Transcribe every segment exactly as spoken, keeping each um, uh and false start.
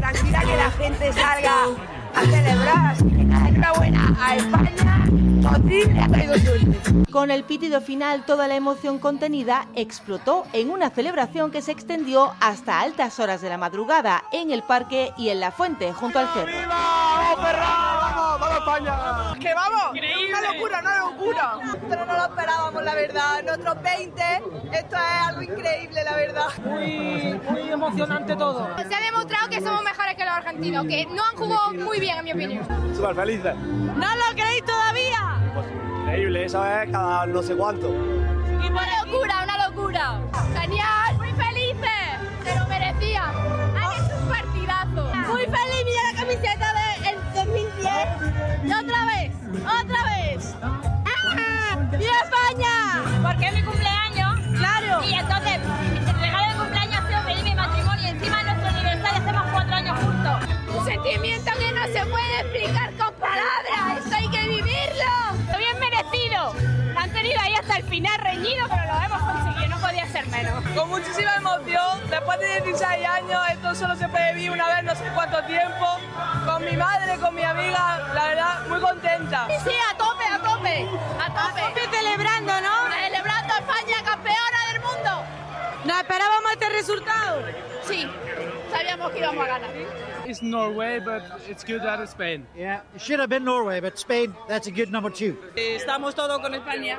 tranquila, que la gente salga a celebrar. Enhorabuena a España, Motril ha traído suerte. Con el pitido final, toda la emoción contenida explotó en una celebración que se extendió hasta altas horas de la madrugada en el parque y en la fuente junto al cerro. ¡Viva! ¡Vamos, Ferran! ¡Vamos, vamos España! ¡Que vamos! Increíble. ¡Una locura, una locura! Pero no lo esperábamos, la verdad. Nosotros veinte, esto es algo increíble, la verdad. Muy, muy emocionante todo. Se ha demostrado que somos mejores que los argentinos, que no han jugado muy bien, en mi opinión. Súper felices. ¿No lo creéis todavía? Pues increíble, eso es cada no sé cuánto. Y una locura, una locura. Genial, muy felices. Se lo merecían. Han hecho un partidazo. Muy feliz, mira la camiseta del dos mil diez. Y otra vez, otra vez. ¡Ah! ¡Viva España! Porque es mi cumpleaños. Claro. Y entonces, mi regalo de cumpleaños ha sido pedir mi matrimonio. Y encima de nuestro aniversario hacemos cuatro años juntos. Un sentimiento que no se puede explicar con palabras. Esto hay que vivirlo. Bien merecido. Han tenido ahí hasta el final reñido, pero lo hemos conseguido. No podía ser menos. Con muchísima emoción. Después de dieciséis años, esto solo se puede vivir una vez, no sé cuánto tiempo. Con mi madre, con mi amiga, la verdad, muy contenta. Sí, sí, a tope, a tope. A tope. A tope celebrando, ¿no? Celebrando a España campeona del mundo. ¿Nos esperábamos este resultado? Sí, sabíamos que íbamos a ganar. It's Norway, but it's good that it's Spain. Yeah, it should have been Norway, but Spain, that's a good number two. Estamos todos con España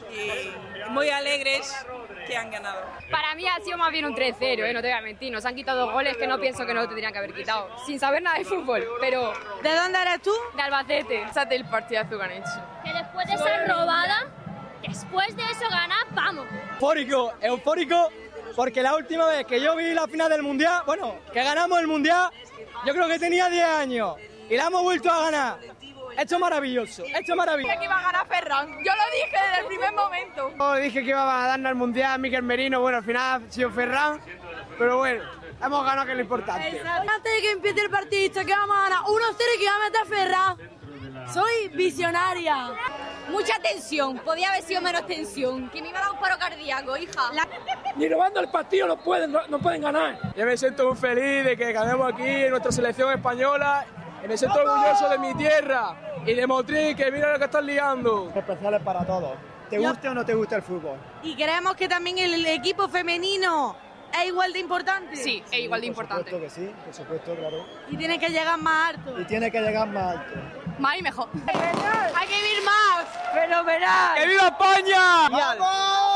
y muy alegres que han ganado. Para mí ha sido más bien un tres cero, ¿eh? No te voy a mentir. Nos han quitado dos goles que no pienso que no tendrían que haber quitado. Sin saber nada de fútbol, pero... ¿De dónde eres tú? De Albacete. Pásate el partidazo que han hecho. Que después de esa robada, después de eso ganar, vamos. Eufórico, eufórico, porque la última vez que yo vi la final del Mundial, bueno, que ganamos el Mundial, yo creo que tenía diez años y la hemos vuelto a ganar. Esto es maravilloso, esto es maravilloso. Que iba a ganar Ferran. Yo lo dije desde el primer momento. Yo dije que iba a darnos el Mundial Mikel Merino, bueno, al final ha sido Ferran, pero bueno, hemos ganado, que es lo importante. Antes de que empiece el partido, que vamos a ganar uno cero y que va a meter Ferran. Soy visionaria. Mucha tensión, podía haber sido menos tensión. Que me iba a dar un paro cardíaco, hija. La... Ni robando el partido no pueden, no, no pueden ganar. Yo me siento muy feliz de que ganemos aquí en nuestra selección española. Y me siento orgulloso de mi tierra y de Motril, que mira lo que están liando. Especiales para todos. ¿Te guste o no te gusta el fútbol? Y creemos que también el equipo femenino es igual de importante. Sí, es igual de importante. Por supuesto que sí, por supuesto, claro. Y tiene que llegar más alto. Y tiene que llegar más alto. Más y mejor. Hay que vivir más. Fenomenal. ¡Que viva España! ¡Vamos!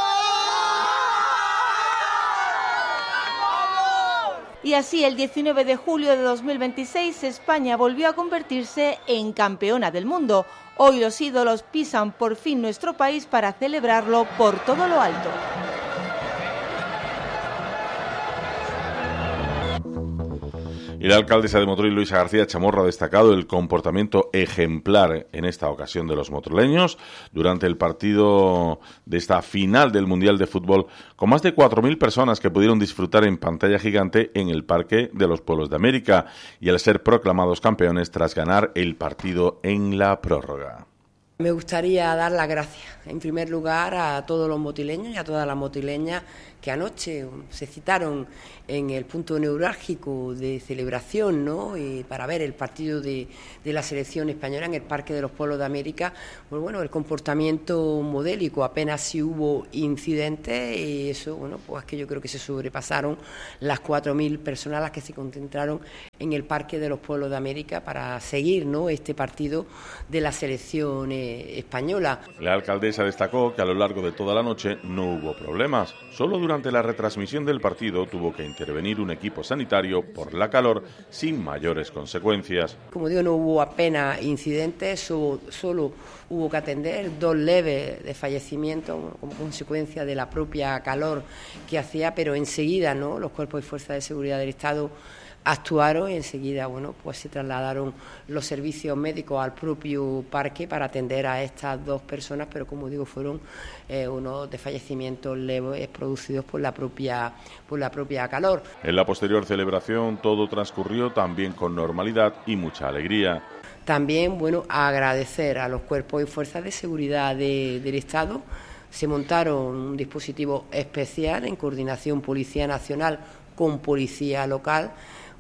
Y así, el diecinueve de julio de dos mil veintiséis, España volvió a convertirse en campeona del mundo. Hoy los ídolos pisan por fin nuestro país para celebrarlo por todo lo alto. Y la alcaldesa de Motril, Luisa García Chamorro, ha destacado el comportamiento ejemplar en esta ocasión de los motrileños durante el partido de esta final del Mundial de Fútbol, con más de cuatro mil personas que pudieron disfrutar en pantalla gigante en el Parque de los Pueblos de América y al ser proclamados campeones tras ganar el partido en la prórroga. Me gustaría dar las gracias, en primer lugar, a todos los motileños y a todas las motileñas que anoche se citaron en el punto neurálgico de celebración, ¿no?, y para ver el partido de, de la selección española en el Parque de los Pueblos de América. Pues bueno, el comportamiento modélico, apenas si hubo incidentes, y eso, bueno, pues que yo creo que se sobrepasaron las cuatro mil personas las que se concentraron en el Parque de los Pueblos de América para seguir, ¿no?, este partido de la selección eh, española. La alcaldesa destacó que a lo largo de toda la noche no hubo problemas. Solo durante la retransmisión del partido tuvo que intervenir un equipo sanitario por la calor sin mayores consecuencias. Como digo, no hubo apenas incidentes, solo, solo hubo que atender dos leves de fallecimiento como consecuencia de la propia calor que hacía, pero enseguida, ¿no?, los cuerpos y fuerzas de seguridad del Estado actuaron y enseguida, bueno, pues se trasladaron los servicios médicos al propio parque para atender a estas dos personas, pero como digo, fueron eh, unos desfallecimientos leves producidos por la propia por la propia calor. En la posterior celebración todo transcurrió también con normalidad y mucha alegría. También, bueno, agradecer a los cuerpos y fuerzas de seguridad de, del Estado. Se montaron un dispositivo especial en coordinación Policía Nacional con Policía Local,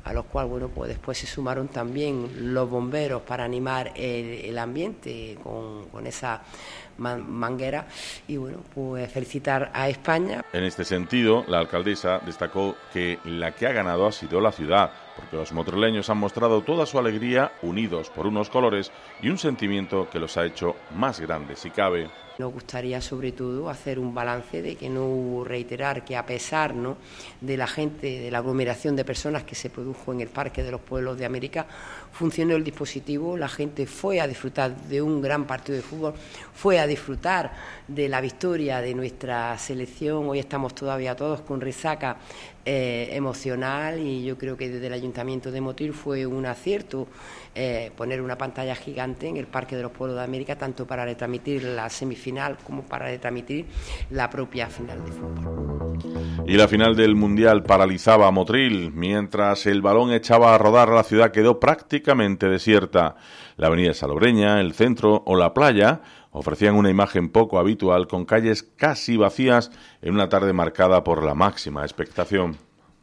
a los cuales, bueno, pues después se sumaron también los bomberos para animar el, el ambiente con, con esa man, manguera y, bueno, pues felicitar a España. En este sentido, la alcaldesa destacó que la que ha ganado ha sido la ciudad, porque los motrileños han mostrado toda su alegría unidos por unos colores y un sentimiento que los ha hecho más grandes si cabe. Nos gustaría sobre todo hacer un balance de que no hubo, reiterar que a pesar, ¿no?, de la gente, de la aglomeración de personas que se produjo en el Parque de los Pueblos de América, funcionó el dispositivo, la gente fue a disfrutar de un gran partido de fútbol, fue a disfrutar de la victoria de nuestra selección. Hoy estamos todavía todos con resaca eh, emocional y yo creo que desde el Ayuntamiento de Motril fue un acierto eh, poner una pantalla gigante en el Parque de los Pueblos de América, tanto para retransmitir la semifinal como para retransmitir la propia final de fútbol. Y la final del Mundial paralizaba a Motril, mientras el balón echaba a rodar, la ciudad quedó prácticamente desierta. La avenida Salobreña, el centro o la playa ofrecían una imagen poco habitual, con calles casi vacías en una tarde marcada por la máxima expectación.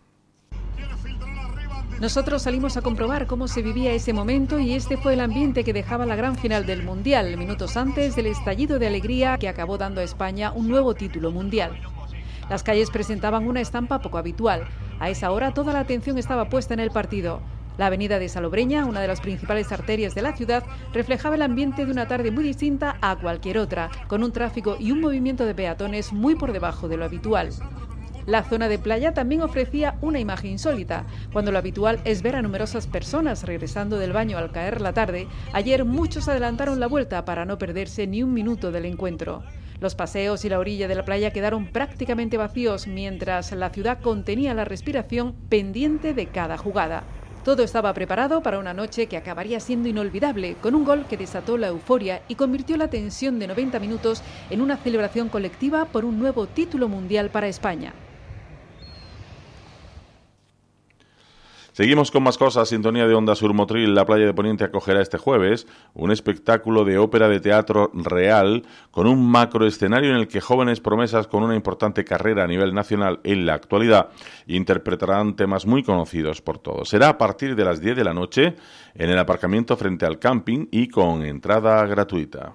Nosotros salimos a comprobar cómo se vivía ese momento y este fue el ambiente que dejaba la gran final del Mundial, minutos antes del estallido de alegría que acabó dando a España un nuevo título mundial. Las calles presentaban una estampa poco habitual. A esa hora toda la atención estaba puesta en el partido. La avenida de Salobreña, una de las principales arterias de la ciudad, reflejaba el ambiente de una tarde muy distinta a cualquier otra, con un tráfico y un movimiento de peatones muy por debajo de lo habitual. La zona de playa también ofrecía una imagen insólita. Cuando lo habitual es ver a numerosas personas regresando del baño al caer la tarde, ayer muchos adelantaron la vuelta para no perderse ni un minuto del encuentro. Los paseos y la orilla de la playa quedaron prácticamente vacíos, mientras la ciudad contenía la respiración pendiente de cada jugada. Todo estaba preparado para una noche que acabaría siendo inolvidable, con un gol que desató la euforia y convirtió la tensión de noventa minutos en una celebración colectiva por un nuevo título mundial para España. Seguimos con más cosas. Sintonía de Onda Sur Motril. La playa de Poniente acogerá este jueves un espectáculo de ópera de teatro real con un macroescenario en el que jóvenes promesas con una importante carrera a nivel nacional en la actualidad interpretarán temas muy conocidos por todos. Será a partir de las diez de la noche en el aparcamiento frente al camping y con entrada gratuita.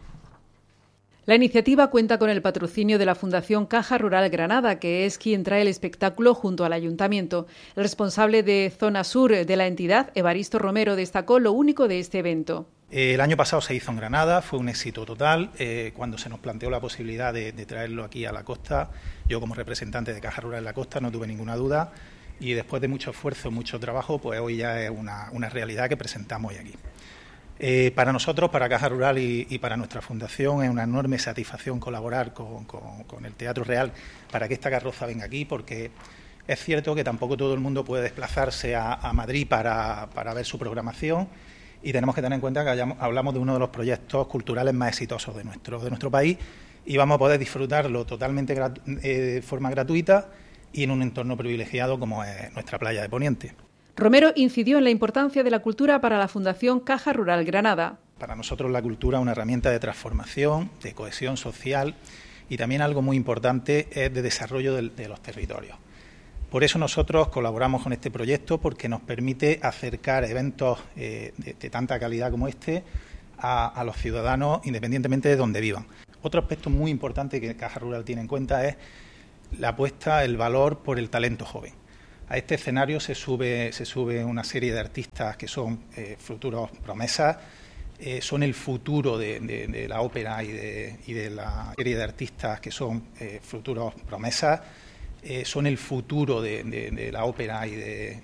La iniciativa cuenta con el patrocinio de la Fundación Caja Rural Granada, que es quien trae el espectáculo junto al Ayuntamiento. El responsable de Zona Sur de la entidad, Evaristo Romero, destacó lo único de este evento. El año pasado se hizo en Granada, fue un éxito total. Eh, cuando se nos planteó la posibilidad de, de traerlo aquí a la costa, yo como representante de Caja Rural en la costa no tuve ninguna duda y después de mucho esfuerzo, mucho trabajo, pues hoy ya es una, una realidad que presentamos hoy aquí. Eh, para nosotros, para Caja Rural y, y para nuestra fundación, es una enorme satisfacción colaborar con, con, con el Teatro Real para que esta carroza venga aquí, porque es cierto que tampoco todo el mundo puede desplazarse a, a Madrid para, para ver su programación y tenemos que tener en cuenta que hayamos, hablamos de uno de los proyectos culturales más exitosos de nuestro, de nuestro país y vamos a poder disfrutarlo totalmente gratu- eh, de forma gratuita y en un entorno privilegiado como es nuestra playa de Poniente. Romero incidió en la importancia de la cultura para la Fundación Caja Rural Granada. Para nosotros la cultura es una herramienta de transformación, de cohesión social y también algo muy importante es de desarrollo de, de los territorios. Por eso nosotros colaboramos con este proyecto porque nos permite acercar eventos eh, de, de tanta calidad como este a, a los ciudadanos independientemente de donde vivan. Otro aspecto muy importante que Caja Rural tiene en cuenta es la apuesta, el valor por el talento joven. A este escenario se sube, se sube una serie de artistas que son eh, futuros promesas, eh, son el futuro de, de, de la ópera y de, y de la serie de artistas que son eh, futuros promesas, eh, son el futuro de, de, de la ópera y de,